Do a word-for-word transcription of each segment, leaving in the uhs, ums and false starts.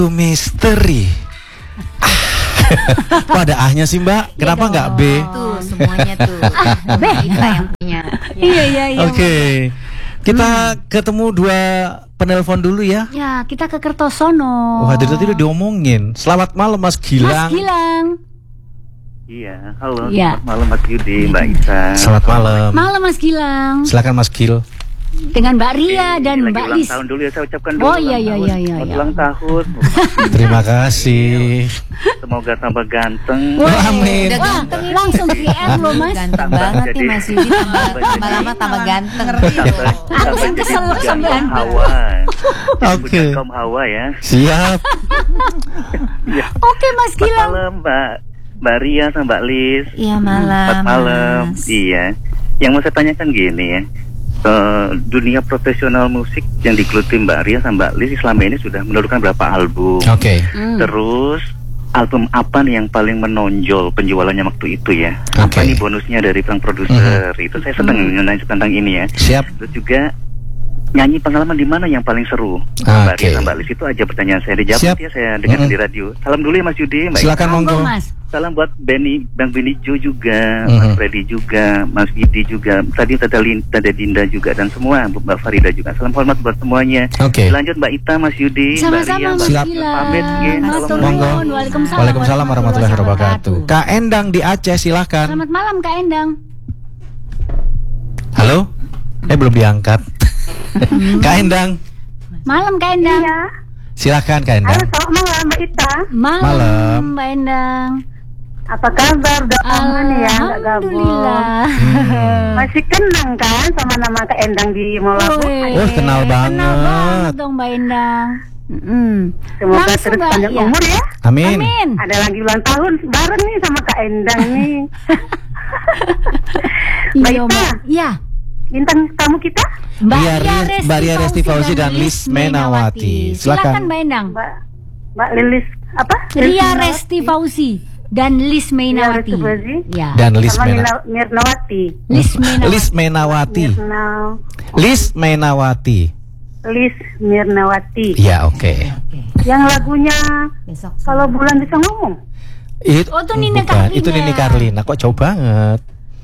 Misteri. Kok ada A-nya sih Mbak? Kenapa nggak B? Tuh semuanya tuh ah, B kita yang punya. Iya iya iya. Oke, okay. Kita hmm. ketemu dua penelpon dulu ya. Ya, kita ke Kertosono. Wah, dari tadi udah diomongin. Selamat malam Mas Gilang. Mas Gilang. Iya, halo. Ya. Selamat malam Mas Yudi, Mbak Isa. Selamat malam. Malam Mas Gilang. Silakan Mas Gil. Dengan Mbak Ria Oke, dan lagi Mbak ulang Lis. tahun dulu ya, saya ucapkan dulu. Oh iya iya iya iya. Selamat ulang tahun. Terima kasih. Semoga tambah ganteng. Wah, amin. Udah Wah, ganteng ini. langsung G R loh Mas. Ganteng banget nih Mas Yudi. Tambah lama tambah ganteng. Aku sih kesel sama Anda. Hawa. Oke. Kaum Hawa ya. Siap. Ya. Oke Mas Selamat Gilang. malam Mbak Mbak Ria sama Mbak Lis. Iya malam. Selamat malam. Mas. Iya. Yang mau saya tanyakan gini ya. Uh, dunia profesional musik yang digeluti Mbak Ria sama Mbak Lis selama ini sudah menurunkan berapa album? Oke. Okay. Hmm. Terus album apa nih yang paling menonjol penjualannya waktu itu ya? Okay. Apa nih bonusnya dari sang produser? Mm-hmm. Itu saya senang mm-hmm. nanya tentang ini ya. Siap. Terus juga nyanyi pengalaman di mana yang paling seru? Okay. Mbak Ria sama Mbak Lis itu aja pertanyaan saya. Dijawab Siap. ya saya dengar mm-hmm. di radio. Salam dulu ya Mas Yudi. Mbak Silakan monggo. Mas. Salam buat Benny, Bang Benny Jo juga, Mm-hmm. Mas Freddy juga, Mas Widi juga, tadi Tata Lin, Tata Dinda juga, dan semua Mbak Farida juga. Salam hormat buat semuanya. Oke. Okay. Lanjut Mbak Ita, Mas Yudi, Sama-sama Mbak Mas Ria, Gilang. pamit ya. Matur Monggo. nuwun. Waalaikumsalam. Waalaikumsalam warahmatullahi wabarakatuh. Kak Endang di Aceh, silahkan. Selamat malam Kak Endang. Halo? Eh belum diangkat. Kak Endang. Malam Kak Endang. Iya. Silahkan Kak Endang. Halo, selamat malam Mbak Ita. Malam, Malam. Mbak Endang. Apa kabar? Udah lama nih ya, nggak gabung. Alhamdulillah. Hmm. Masih kenang kan sama nama Kak Endang di Molabu? Woi, Oh, kenal banget. Kenal banget dong Mbak Endang. Mm-mm. Semoga Langsung, terus Mbak, panjang ya. umur ya. Amin. Amin. Ada lagi ulang tahun bareng nih sama Kak Endang nih. Mbak Iya, Ita, Mbak. Iya. bintang tamu kita? Mbak Ria Ria Ris- Resti Mbak Ria Resti Fauzi dan Lis Menawati. Silakan Silakan. Mbak Endang. Mbak Mbak Lilis apa? Ria Resti Fauzi dan Lis Menawati. Ria Resti Fauzi. Ya. Dan Lis Sama Mena Mirna- Mirnawati. Lis Menawati. Lis Menawati. Mirna, Lis Menawati. Lis Mirnawati. Ya, oke. Yang lagunya Besok. Kalau Bulan Bisa Ngomong. Itu Oh, itu Nini bukan, Carlina. itu Nini Carlina. Kok jauh banget.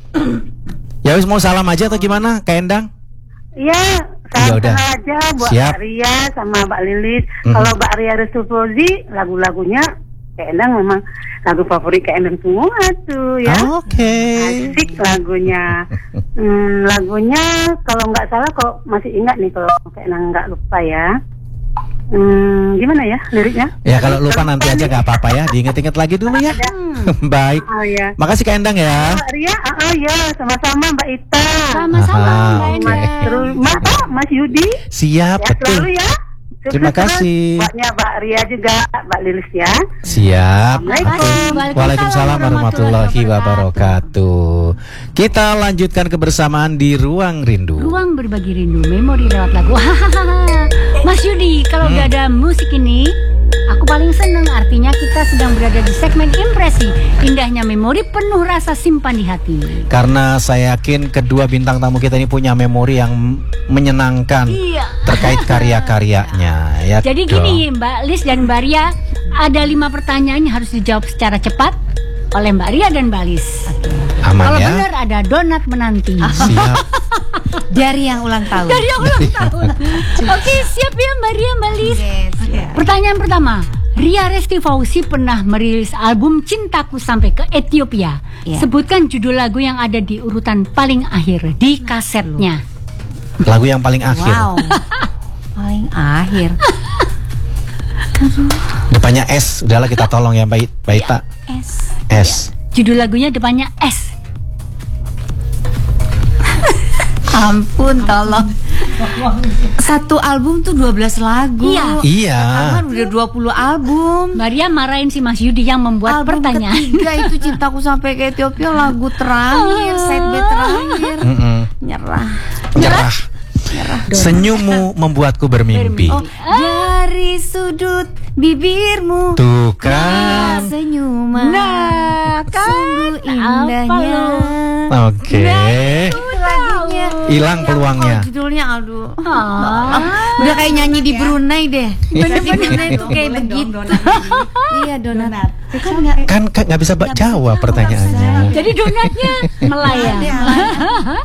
Ya wis mau salam aja atau gimana, Kak Endang? Iya, Ya salam udah. aja buat Siap. Mbak Ria sama Mbak Lilis. Mhm. Kalau Mbak Ria Resti Fauzi, lagu-lagunya Kak Endang memang lagu favorit Kak Endang semua tuh ya. Oke. Asik lagunya. Hmm, lagunya kalau nggak salah kok masih ingat nih kalau Kak Endang nggak lupa ya. Hmm, gimana ya liriknya? Ya kalau lupa nanti aja nggak apa-apa ya, diinget-inget lagi dulu ya. Baik. Oh ya. Makasih Kak Endang ya. Mbak Ria, ah ah, ya sama-sama Mbak Ita. Sama-sama Aha, Mbak oke. Endang. Terus Mas, oh, Mas Yudi. Siap, Ya betul. selalu ya. Sukses Terima terus kasih. buatnya Mbak Ria juga, Mbak Lilis ya. Siap. Assalamualaikum. Oke. Waalaikumsalam warahmatullahi wabarakatuh. Kita lanjutkan kebersamaan di Ruang Rindu. Ruang berbagi rindu, memori lewat lagu. Hahaha. Mas Yudi, kalau Hmm. udah ada musik ini, aku paling seneng. Artinya kita sedang berada di segmen impresi. Indahnya memori penuh rasa simpan di hati. Karena saya yakin kedua bintang tamu kita ini punya memori yang menyenangkan Iya. terkait karya-karyanya. Ya Jadi dong. gini, Mbak Lis dan Mbak Ria, ada lima pertanyaan yang harus dijawab secara cepat oleh Mbak Ria dan Mbak Lis. Aman Kalau ya. benar ada donat menanti. Siap. Dari yang ulang tahun. Dari yang ulang tahun. Oke, siap ya Mbak Ria, Mbak Lis. Yes, ya. Pertanyaan pertama, Ria Resti Fauzi pernah merilis album Cintaku Sampai ke Ethiopia. Ya. Sebutkan judul lagu yang ada di urutan paling akhir di kasetnya. Lagu yang paling akhir. Wow. Paling akhir. Depannya S. Udahlah kita tolong ya Mbak Mbak Ita. S. S. Judul lagunya depannya S. Ampun, tolong. Satu album tuh dua belas lagu. Iya. Iya. Kan udah dua puluh album. Mbak Ria marahin si Mas Yudi yang membuat Album pertanyaan. ketiga itu Cintaku Sampai ke Ethiopia, lagu terakhir, side B terakhir. Mm-mm. Nyerah. Nyerah. Senyummu membuatku bermimpi. Oh, dari sudut bibirmu Tuh kan. senyuman Nah, kan sungguh indahnya. apa lo? Oke. Itu lagunya. hilang peluangnya. Kalau judulnya aduh. Ah. Udah kayak nyanyi di Brunei deh. Di Brunei itu kayak begitu. Iya, donat. Kan nggak Kan kan nggak bisa Mbak jawab pertanyaannya. Jadi donatnya melayang.